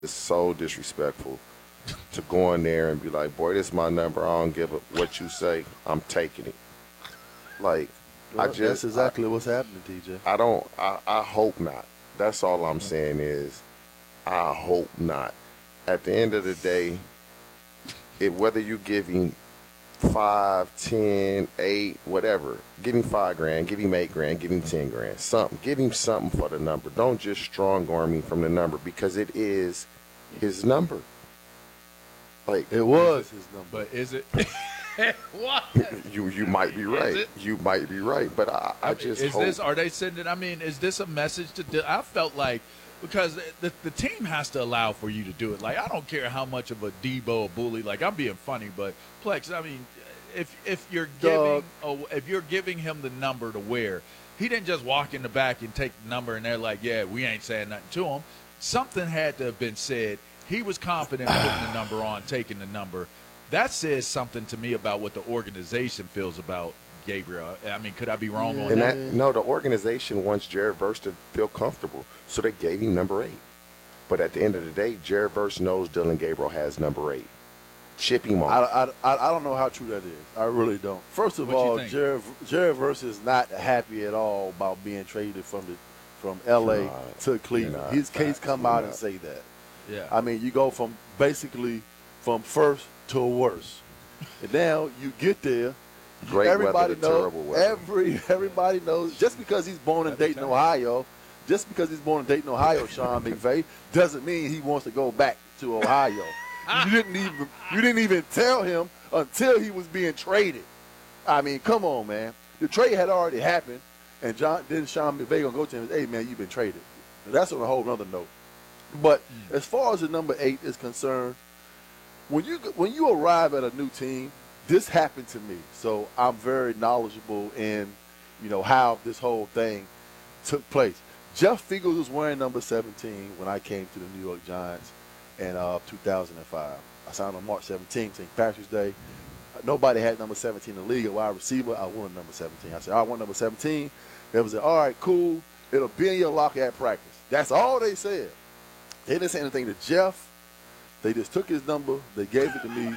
is so disrespectful to go in there and be like, boy, this is my number. I don't give a what you say. I'm taking it. Like, Well, that's exactly what's happening, TJ. I don't, I hope not. That's all I'm saying is, I hope not. At the end of the day, whether you give him 5, 10, 8, whatever, give him 5 grand, give him 8 grand, give him 10 grand, something. Give him something for the number. Don't just strong arm me from the number because it is his number. Like it was his number, but is it? What? You might be right. You might be right, but I just is hope. this? Are they sending? I mean, is this a message to? I felt like because the team has to allow for you to do it. Like I don't care how much of a Debo, a bully. Like I'm being funny, but Plex. I mean, if you're giving him the number to wear, he didn't just walk in the back and take the number, and they're like, yeah, we ain't saying nothing to him. Something had to have been said. He was confident putting the number on, taking the number. That says something to me about what the organization feels about Gabriel. I mean, could I be wrong on that? No, the organization wants Jared Verse to feel comfortable, so they gave him number 8. But at the end of the day, Jared Verse knows Dylan Gabriel has number 8. Chip him off. I don't know how true that is. I really don't. First of all, Jared Verse is not happy at all about being traded from L.A. to Cleveland. His case come out and say that. Yeah. I mean, you go from basically from first to worse. And now you get there. Great everybody weather to knows, terrible weather. Everybody knows just because he's born in Dayton, Ohio, Sean McVay, doesn't mean he wants to go back to Ohio. You didn't even tell him until he was being traded. I mean, come on, man. The trade had already happened, and then Sean McVay gonna go to him and say, hey man, you've been traded. That's on a whole other note. But as far as the number 8 is concerned, when you arrive at a new team, this happened to me. So I'm very knowledgeable in, how this whole thing took place. Jeff Fiegels was wearing number 17 when I came to the New York Giants in 2005. I signed on March 17th, St. Patrick's Day. Nobody had number 17 in the league. A wide receiver, I wanted number 17. I said, I want number 17. They was like, all right, cool. It'll be in your locker at practice. That's all they said. They didn't say anything to Jeff. They just took his number. They gave it to me.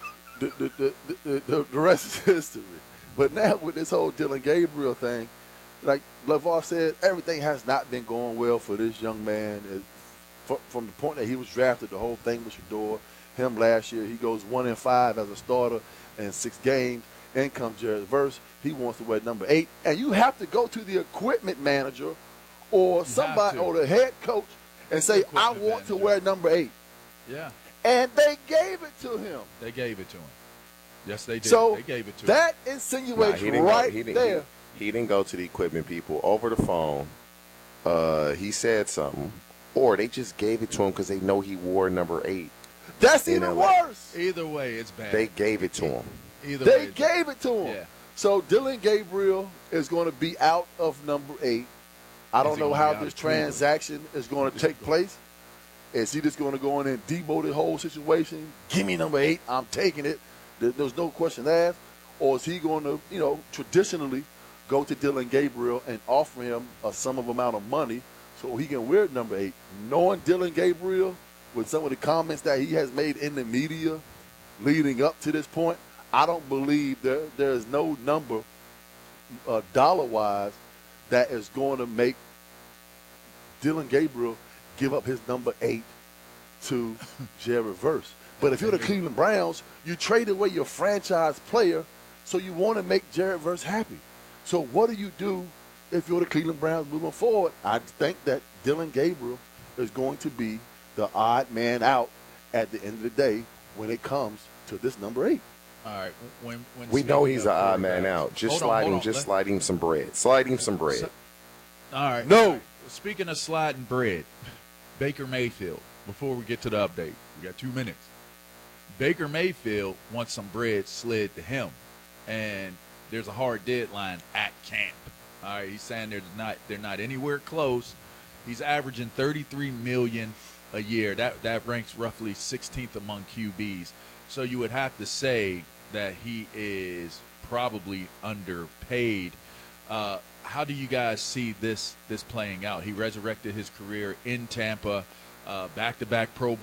The rest is history. But now with this whole Dylan Gabriel thing, like LeVar said, everything has not been going well for this young man. From the point that he was drafted, the whole thing with Shador, him last year, he goes 1-5 as a starter in 6 games. In comes Jared Verse. He wants to wear number 8. And you have to go to the equipment manager or somebody or the head coach and say, I want to wear number 8. Yeah. And they gave it to him. They gave it to him. Yes, they did. So they gave it to him. That insinuates there. He didn't go to the equipment people over the phone. He said something. Or they just gave it to him because they know he wore number 8. That's even worse. Either way, it's bad. They gave it to him. They gave it to him. Yeah. So Dylan Gabriel is going to be out of number 8. I don't know how this transaction is going to take place. Is he just going to go in and debo the whole situation? Give me number 8. I'm taking it. There's no question asked. Or is he going to, traditionally go to Dylan Gabriel and offer him a sum of amount of money so he can wear number 8? Knowing Dylan Gabriel with some of the comments that he has made in the media leading up to this point, I don't believe there is no number dollar-wise that is going to make Dylan Gabriel give up his number 8 to Jared Verse. But if you're the Cleveland Browns, you trade away your franchise player, so you want to make Jared Verse happy. So what do you do if you're the Cleveland Browns moving forward? I think that Dylan Gabriel is going to be the odd man out at the end of the day when it comes to this number 8. All right. We know he's an odd man out. Just slide him some bread. Slide him some bread. All right. No. All right. Speaking of sliding bread, Baker Mayfield, before we get to the update, we got 2 minutes. Baker Mayfield wants some bread slid to him, and there's a hard deadline at camp. All right, he's saying they're not anywhere close. He's averaging $33 million a year. That ranks roughly 16th among QBs. So you would have to say that he is probably underpaid. How do you guys see this playing out? He resurrected his career in Tampa. back-to-back Pro